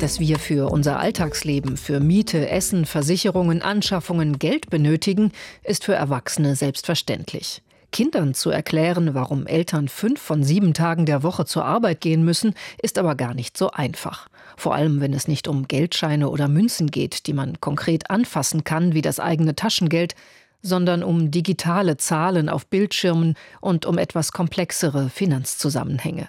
Dass wir für unser Alltagsleben, für Miete, Essen, Versicherungen, Anschaffungen Geld benötigen, ist für Erwachsene selbstverständlich. Kindern zu erklären, warum Eltern 5 von 7 Tagen der Woche zur Arbeit gehen müssen, ist aber gar nicht so einfach. Vor allem, wenn es nicht um Geldscheine oder Münzen geht, die man konkret anfassen kann, wie das eigene Taschengeld, sondern um digitale Zahlen auf Bildschirmen und um etwas komplexere Finanzzusammenhänge.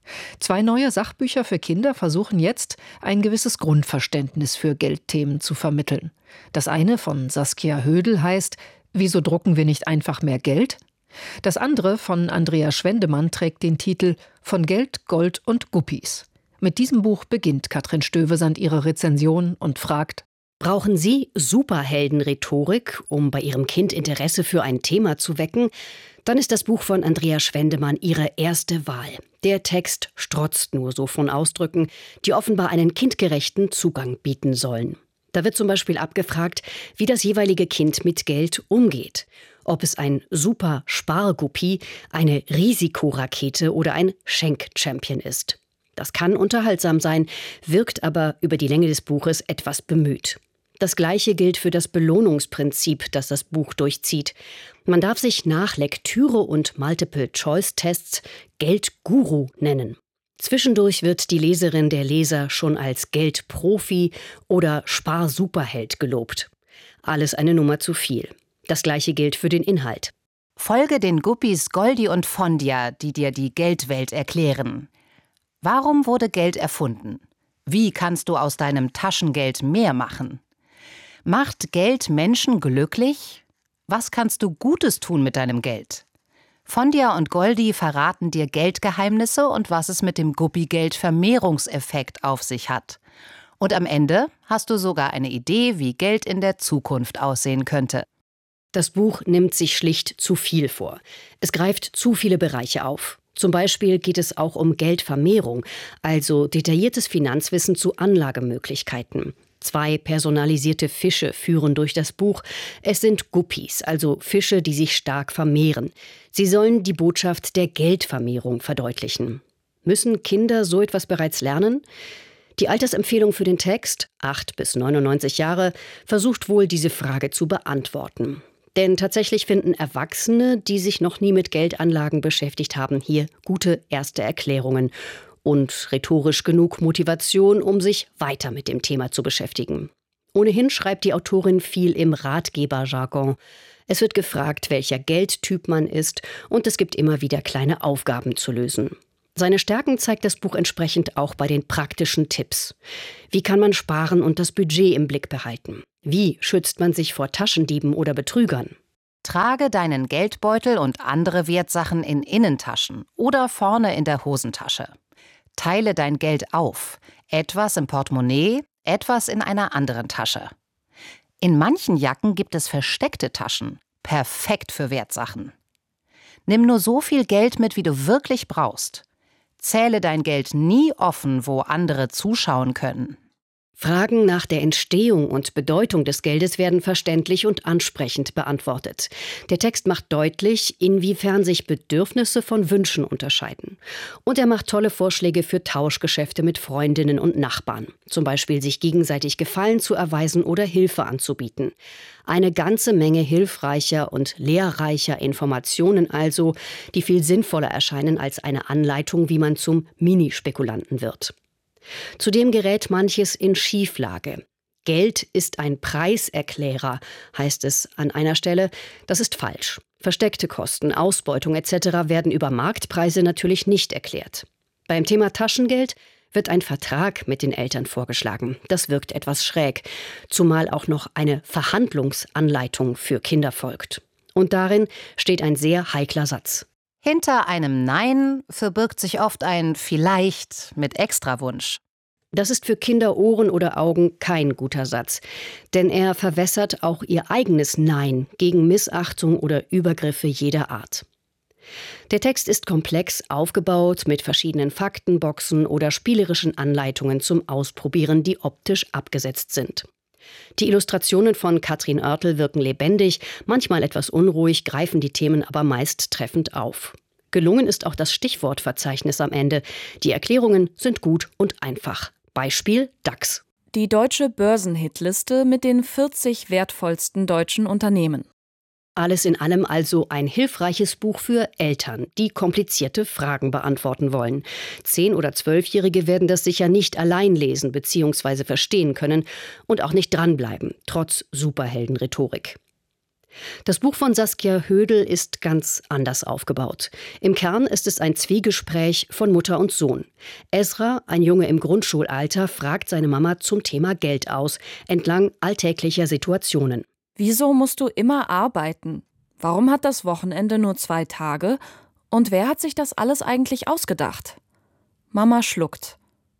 2 neue Sachbücher für Kinder versuchen jetzt, ein gewisses Grundverständnis für Geldthemen zu vermitteln. Das eine von Saskia Hödel heißt »Wieso drucken wir nicht einfach mehr Geld?« Das andere von Andrea Schwendemann trägt den Titel »Von Geld, Gold und Guppies«. Mit diesem Buch beginnt Katrin Stövesand ihre Rezension und fragt: Brauchen Sie Superheldenrhetorik, um bei Ihrem Kind Interesse für ein Thema zu wecken? Dann ist das Buch von Andrea Schwendemann Ihre erste Wahl. Der Text strotzt nur so von Ausdrücken, die offenbar einen kindgerechten Zugang bieten sollen. Da wird zum Beispiel abgefragt, wie das jeweilige Kind mit Geld umgeht. Ob es ein Super-Sparguppi, eine Risikorakete oder ein Schenk-Champion ist. Das kann unterhaltsam sein, wirkt aber über die Länge des Buches etwas bemüht. Das Gleiche gilt für das Belohnungsprinzip, das das Buch durchzieht. Man darf sich nach Lektüre und Multiple-Choice-Tests Geldguru nennen. Zwischendurch wird die Leserin der Leser schon als Geldprofi oder Sparsuperheld gelobt. Alles eine Nummer zu viel. Das Gleiche gilt für den Inhalt. Folge den Guppies Goldi und Fondia, die dir die Geldwelt erklären. Warum wurde Geld erfunden? Wie kannst du aus deinem Taschengeld mehr machen? Macht Geld Menschen glücklich? Was kannst du Gutes tun mit deinem Geld? Fondia und Goldi verraten dir Geldgeheimnisse und was es mit dem Guppi-Geld-Vermehrungseffekt auf sich hat. Und am Ende hast du sogar eine Idee, wie Geld in der Zukunft aussehen könnte. Das Buch nimmt sich schlicht zu viel vor. Es greift zu viele Bereiche auf. Zum Beispiel geht es auch um Geldvermehrung, also detailliertes Finanzwissen zu Anlagemöglichkeiten. 2 personalisierte Fische führen durch das Buch. Es sind Guppies, also Fische, die sich stark vermehren. Sie sollen die Botschaft der Geldvermehrung verdeutlichen. Müssen Kinder so etwas bereits lernen? Die Altersempfehlung für den Text, 8 bis 99 Jahre, versucht wohl, diese Frage zu beantworten. Denn tatsächlich finden Erwachsene, die sich noch nie mit Geldanlagen beschäftigt haben, hier gute erste Erklärungen und rhetorisch genug Motivation, um sich weiter mit dem Thema zu beschäftigen. Ohnehin schreibt die Autorin viel im Ratgeberjargon. Es wird gefragt, welcher Geldtyp man ist, und es gibt immer wieder kleine Aufgaben zu lösen. Seine Stärken zeigt das Buch entsprechend auch bei den praktischen Tipps. Wie kann man sparen und das Budget im Blick behalten? Wie schützt man sich vor Taschendieben oder Betrügern? Trage deinen Geldbeutel und andere Wertsachen in Innentaschen oder vorne in der Hosentasche. Teile dein Geld auf. Etwas im Portemonnaie, etwas in einer anderen Tasche. In manchen Jacken gibt es versteckte Taschen. Perfekt für Wertsachen. Nimm nur so viel Geld mit, wie du wirklich brauchst. Zähle dein Geld nie offen, wo andere zuschauen können. Fragen nach der Entstehung und Bedeutung des Geldes werden verständlich und ansprechend beantwortet. Der Text macht deutlich, inwiefern sich Bedürfnisse von Wünschen unterscheiden. Und er macht tolle Vorschläge für Tauschgeschäfte mit Freundinnen und Nachbarn. Zum Beispiel sich gegenseitig Gefallen zu erweisen oder Hilfe anzubieten. Eine ganze Menge hilfreicher und lehrreicher Informationen also, die viel sinnvoller erscheinen als eine Anleitung, wie man zum Minispekulanten wird. Zudem gerät manches in Schieflage. Geld ist ein Preiserklärer, heißt es an einer Stelle. Das ist falsch. Versteckte Kosten, Ausbeutung etc. werden über Marktpreise natürlich nicht erklärt. Beim Thema Taschengeld wird ein Vertrag mit den Eltern vorgeschlagen. Das wirkt etwas schräg, zumal auch noch eine Verhandlungsanleitung für Kinder folgt. Und darin steht ein sehr heikler Satz. Hinter einem Nein verbirgt sich oft ein Vielleicht mit Extrawunsch. Das ist für Kinder, Ohren oder Augen kein guter Satz, denn er verwässert auch ihr eigenes Nein gegen Missachtung oder Übergriffe jeder Art. Der Text ist komplex aufgebaut mit verschiedenen Faktenboxen oder spielerischen Anleitungen zum Ausprobieren, die optisch abgesetzt sind. Die Illustrationen von Katrin Oertel wirken lebendig, manchmal etwas unruhig, greifen die Themen aber meist treffend auf. Gelungen ist auch das Stichwortverzeichnis am Ende. Die Erklärungen sind gut und einfach. Beispiel DAX. Die deutsche Börsenhitliste mit den 40 wertvollsten deutschen Unternehmen. Alles in allem also ein hilfreiches Buch für Eltern, die komplizierte Fragen beantworten wollen. 10- oder 12-Jährige werden das sicher nicht allein lesen bzw. verstehen können und auch nicht dranbleiben, trotz Superheldenrhetorik. Das Buch von Saskia Hödel ist ganz anders aufgebaut. Im Kern ist es ein Zwiegespräch von Mutter und Sohn. Ezra, ein Junge im Grundschulalter, fragt seine Mama zum Thema Geld aus, entlang alltäglicher Situationen. Wieso musst du immer arbeiten? Warum hat das Wochenende nur 2 Tage? Und wer hat sich das alles eigentlich ausgedacht? Mama schluckt.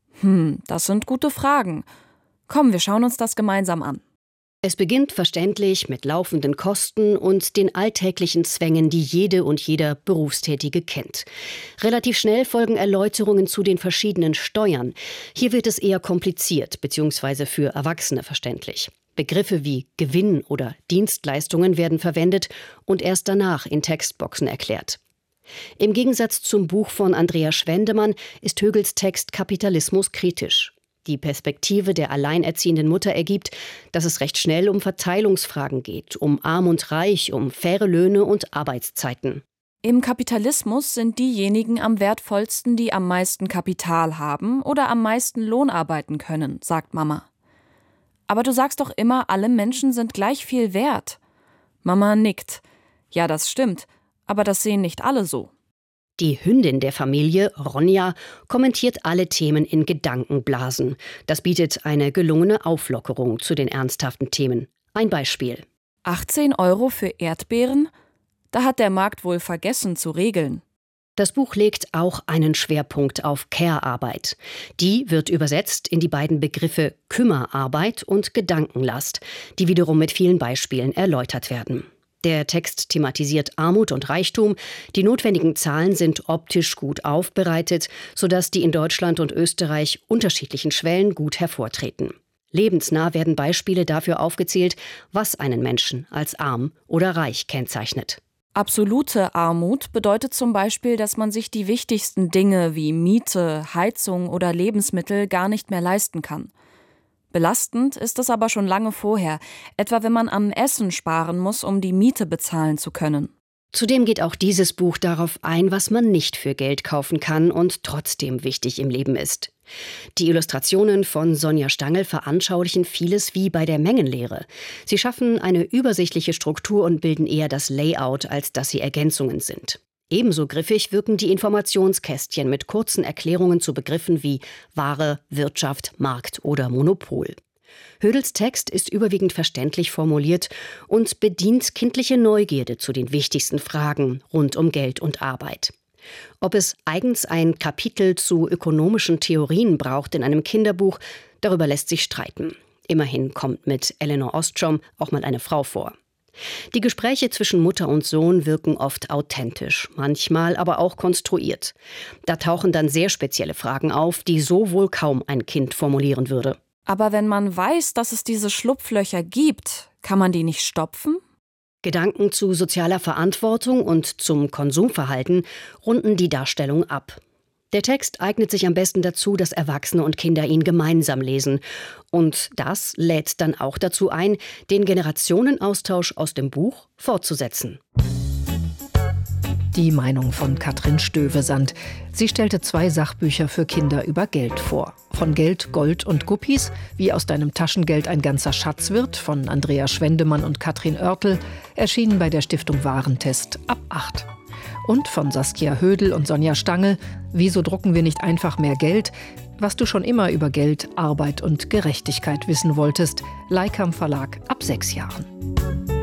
Das sind gute Fragen. Komm, wir schauen uns das gemeinsam an. Es beginnt verständlich mit laufenden Kosten und den alltäglichen Zwängen, die jede und jeder Berufstätige kennt. Relativ schnell folgen Erläuterungen zu den verschiedenen Steuern. Hier wird es eher kompliziert bzw. für Erwachsene verständlich. Begriffe wie Gewinn oder Dienstleistungen werden verwendet und erst danach in Textboxen erklärt. Im Gegensatz zum Buch von Andrea Schwendemann ist Högels Text Kapitalismus kritisch. Die Perspektive der alleinerziehenden Mutter ergibt, dass es recht schnell um Verteilungsfragen geht, um Arm und Reich, um faire Löhne und Arbeitszeiten. Im Kapitalismus sind diejenigen am wertvollsten, die am meisten Kapital haben oder am meisten Lohn arbeiten können, sagt Mama. Aber du sagst doch immer, alle Menschen sind gleich viel wert. Mama nickt. Ja, das stimmt, aber das sehen nicht alle so. Die Hündin der Familie, Ronja, kommentiert alle Themen in Gedankenblasen. Das bietet eine gelungene Auflockerung zu den ernsthaften Themen. Ein Beispiel. 18 € für Erdbeeren? Da hat der Markt wohl vergessen zu regeln. Das Buch legt auch einen Schwerpunkt auf Care-Arbeit. Die wird übersetzt in die beiden Begriffe Kümmerarbeit und Gedankenlast, die wiederum mit vielen Beispielen erläutert werden. Der Text thematisiert Armut und Reichtum. Die notwendigen Zahlen sind optisch gut aufbereitet, sodass die in Deutschland und Österreich unterschiedlichen Schwellen gut hervortreten. Lebensnah werden Beispiele dafür aufgezählt, was einen Menschen als arm oder reich kennzeichnet. Absolute Armut bedeutet zum Beispiel, dass man sich die wichtigsten Dinge wie Miete, Heizung oder Lebensmittel gar nicht mehr leisten kann. Belastend ist es aber schon lange vorher, etwa wenn man am Essen sparen muss, um die Miete bezahlen zu können. Zudem geht auch dieses Buch darauf ein, was man nicht für Geld kaufen kann und trotzdem wichtig im Leben ist. Die Illustrationen von Sonja Stangl veranschaulichen vieles wie bei der Mengenlehre. Sie schaffen eine übersichtliche Struktur und bilden eher das Layout, als dass sie Ergänzungen sind. Ebenso griffig wirken die Informationskästchen mit kurzen Erklärungen zu Begriffen wie Ware, Wirtschaft, Markt oder Monopol. Hödels Text ist überwiegend verständlich formuliert und bedient kindliche Neugierde zu den wichtigsten Fragen rund um Geld und Arbeit. Ob es eigens ein Kapitel zu ökonomischen Theorien braucht in einem Kinderbuch, darüber lässt sich streiten. Immerhin kommt mit Elinor Ostrom auch mal eine Frau vor. Die Gespräche zwischen Mutter und Sohn wirken oft authentisch, manchmal aber auch konstruiert. Da tauchen dann sehr spezielle Fragen auf, die so wohl kaum ein Kind formulieren würde. Aber wenn man weiß, dass es diese Schlupflöcher gibt, kann man die nicht stopfen? Gedanken zu sozialer Verantwortung und zum Konsumverhalten runden die Darstellung ab. Der Text eignet sich am besten dazu, dass Erwachsene und Kinder ihn gemeinsam lesen. Und das lädt dann auch dazu ein, den Generationenaustausch aus dem Buch fortzusetzen. Die Meinung von Katrin Stövesand. Sie stellte 2 Sachbücher für Kinder über Geld vor. Von Geld, Gold und Guppies, wie aus deinem Taschengeld ein ganzer Schatz wird, von Andrea Schwendemann und Katrin Oertel, erschienen bei der Stiftung Warentest ab 8. Und von Saskia Hödel und Sonja Stangl, wieso drucken wir nicht einfach mehr Geld? Was du schon immer über Geld, Arbeit und Gerechtigkeit wissen wolltest, Leikam Verlag ab 6 Jahren.